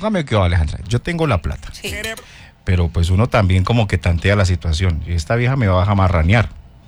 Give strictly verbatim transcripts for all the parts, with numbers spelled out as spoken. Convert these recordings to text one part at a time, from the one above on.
Póngame que Alejandra, yo tengo la plata. Sí. Pero pues uno también como que tantea la situación. Y esta vieja me va a marranear.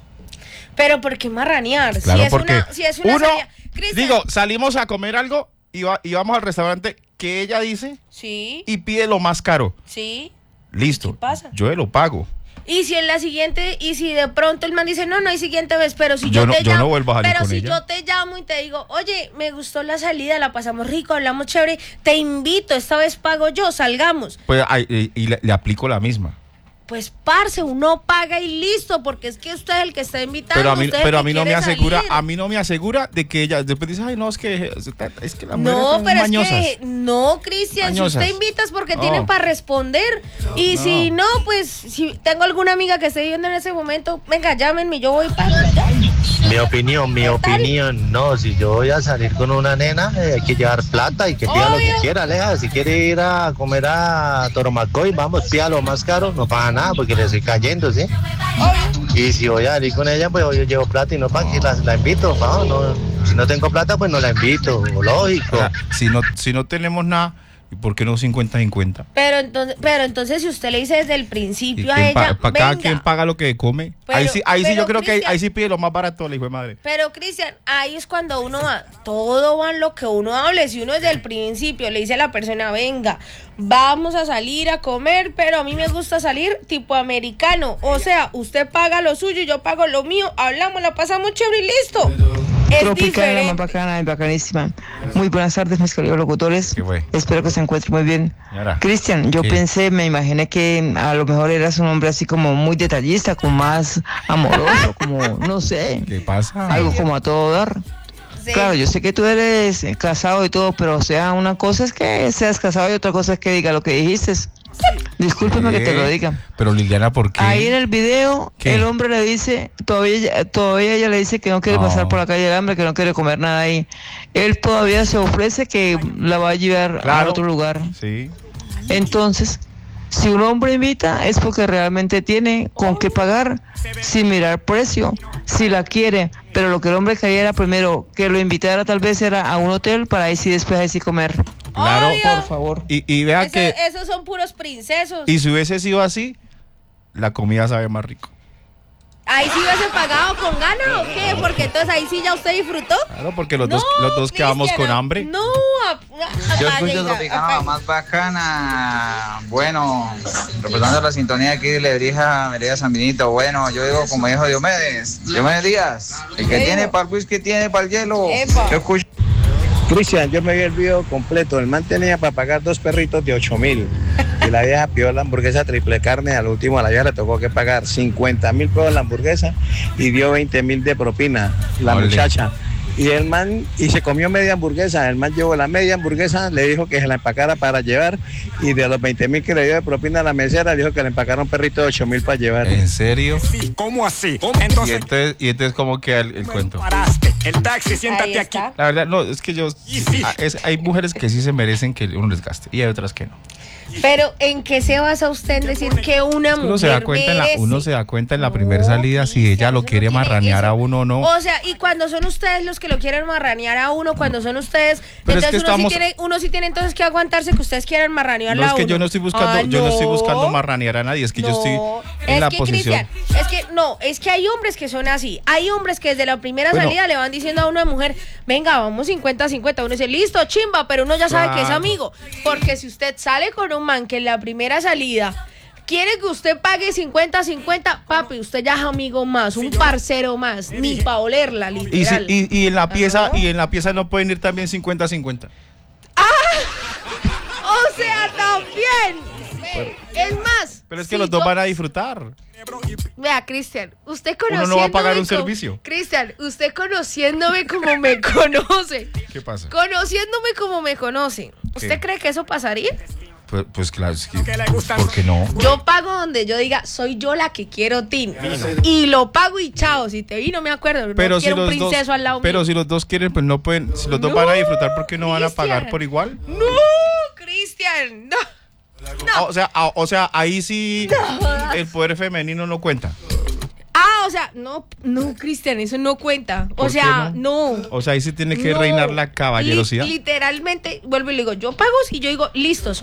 Pero ¿por qué marranear? Claro, si es porque una, si es una uno, salida- Cristian, digo, salimos a comer algo y, va, y vamos al restaurante que ella dice sí, y pide lo más caro. sí. Listo. ¿Qué pasa? Yo lo pago. Y si en la siguiente, y si de pronto el man dice, no, no hay siguiente vez, pero si yo, Yo no- te yo llamo, no vuelvo a salir pero con si ella. yo te llamo y te digo, oye, me gustó la salida, la pasamos rico, hablamos chévere, te invito, esta vez pago yo, salgamos. Pues ay, y, y le, le aplico la misma. Pues parce, uno paga y listo, porque es que usted es el que está invitando. Pero a mí, usted es el pero a que mí no me quiere asegura, salir. a mí no me asegura de que ella después dice, ay no, es que es que las mujeres No, son pero mañosas. es que no, Cristian, si Mañosas. usted invita es porque No. tienen para responder. Y No. si no, pues si tengo alguna amiga que esté viviendo en ese momento, venga, llámenme, yo voy para allá. Mi opinión, mi opinión, no, si yo voy a salir con una nena, eh, hay que llevar plata y que pida lo que Obvio. quiera, Aleja. Si quiere ir a comer a Toromacoy, vamos, pida lo más caro, no paga nada porque le estoy cayendo, ¿sí? Y si voy a salir con ella, pues yo llevo plata y no pago, la, la invito, no, no, si no tengo plata, pues no la invito, lógico. O sea, si no, si no tenemos nada, ¿por qué no cincuenta cincuenta? Pero entonces, pero entonces si usted le dice desde el principio a ella, Pa, pa- cada venga. quien paga lo que come. Pero- ahí sí, ahí sí pero, yo creo que ahí, Cristian- ahí sí pide lo más barato la hijo de madre. Pero Cristian, ahí es cuando uno va, todo va en lo que uno hable. Si uno desde el principio le dice a la persona, venga, vamos a salir a comer, pero a mí me gusta salir tipo americano. O sea, usted paga lo suyo y yo pago lo mío, hablamos, la pasamos chévere y listo. Es Tropical, la más diferente. bacana y bacanísima. Muy buenas tardes, mis queridos locutores. ¿Qué fue? Espero que se encuentren muy bien. Señora. Cristian, yo ¿Qué? pensé, me imaginé que a lo mejor eras un hombre así como muy detallista, como más amoroso, como, no sé, ¿Qué pasa? algo como a todo dar. Sí. Claro, yo sé que tú eres eh, casado y todo, pero o sea, una cosa es que seas casado y otra cosa es que diga lo que dijiste. Discúlpeme que te lo diga. Pero Liliana, ¿por qué? Ahí en el video, ¿Qué? el hombre le dice, todavía, ella- todavía ella le dice que no quiere No. pasar por la calle de hambre, que no quiere comer nada ahí. Él todavía se ofrece que la va a llevar a Claro. otro lugar. Sí. Entonces, si un hombre invita es porque realmente tiene con qué pagar, sin mirar precio, si la quiere. Pero lo que el hombre quería era primero que lo invitara, tal vez era a un hotel para ahí sí después ahí sí comer. Claro. Obvio. Por favor. Y, y vea Eso- que, esos son puros princesos. y si hubiese sido así, la comida sabe más rico. Ahí sí hubiese pagado con gana o qué, porque entonces ahí sí ya usted disfrutó. Claro, porque los No, dos, los dos quedamos Cristian, con hambre. No, a- a- Yo a- escucho a- Tropicana, la más bacana. Bueno, representando la sintonía aquí de Lebrija, Merida San Benito. Bueno, yo digo, como dijo Diomedes, Diomedes Díaz, el que ¿Qué tiene dijo? para el whisky tiene para el hielo. Epa. Yo escucho. Cristian, yo me vi el video completo. El man tenía para pagar dos perritos de ocho mil. Y la vieja pidió la hamburguesa triple carne. Al último a la vieja le tocó que pagar cincuenta mil pesos la hamburguesa y dio veinte mil de propina la Ole. muchacha. Y el man, y se comió media hamburguesa. El man llevó la media hamburguesa, le dijo que se la empacara para llevar. Y de los veinte mil que le dio de propina a la mesera, dijo que le empacara un perrito de ocho mil para llevar. ¿En serio? ¿Cómo así? Y Entonces, entonces, y entonces ¿cómo queda el, el cuento? paraste. El taxi, Ahí siéntate aquí. está. La verdad, no, es que yo... Y sí. ah, es- hay mujeres que sí se merecen que uno les gaste y hay otras que no. Pero ¿en qué se basa usted en decir que una mujer Uno se da cuenta en la, merece? uno se da cuenta en la No, primera salida si ella Cristian, lo eso quiere no tiene- marranear eso- a uno o no. O sea, y cuando son ustedes los que lo quieren marranear a uno, cuando son ustedes, Pero es entonces que uno, estamos- sí tiene, uno sí tiene entonces que aguantarse que ustedes quieran marranearla No es a que uno. yo no estoy buscando, Ah, yo no estoy buscando no. marranear a nadie, es que yo No. estoy en es la que, posición. Cristian, es que no, es que hay hombres que son así. Hay hombres que desde la primera Bueno. salida le van diciendo a una mujer, venga, vamos cincuenta a cincuenta. Uno dice, listo, chimba, pero uno ya sabe que es Claro. amigo. Porque si usted sale con un man que en la primera salida quiere que usted pague cincuenta a cincuenta, papi, usted ya es amigo más, un parcero más, ni pa' olerla, Y, si- literal. y, y en la pieza, ¿no? y en la pieza no pueden ir también cincuenta a cincuenta. O sea, también. Es más. Pero es que si los dos yo- van a disfrutar. Vea, Cristian, usted Uno conociéndome. no va a pagar un como- servicio. Cristian, usted conociéndome como me conoce. ¿Qué pasa? Conociéndome como me conoce. ¿Usted ¿Qué? cree que eso pasaría? Pues, pues claro, es que, Que le gustan. ¿por qué no? Yo pago donde yo diga, soy yo la que quiero Tin. Y lo pago y chao. Si te vi, no me acuerdo. No Pero si quiero un los dos, princeso al lado pero mío. si los dos quieren, pues no pueden, si los dos No, van a disfrutar, ¿por qué no van a pagar Cristian. por igual? No, Cristian, no. O sea, a- o sea, ahí sí el poder femenino no cuenta. Ah, o sea, no, no, Cristian, eso no cuenta. O ¿Por qué sea, no? no. O sea, ahí sí tiene que No. reinar la caballerosidad. Li- literalmente, vuelvo y le digo, yo pago si yo digo, listo,